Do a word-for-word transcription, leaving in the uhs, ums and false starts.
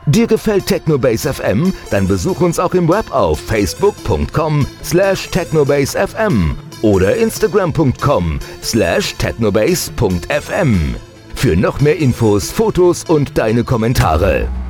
Dir gefällt Technobase F M? Dann besuch uns auch im Web auf facebook punkt com slash technobase f m oder instagram punkt com slash technobase punkt f m. Für noch mehr Infos, Fotos und deine Kommentare.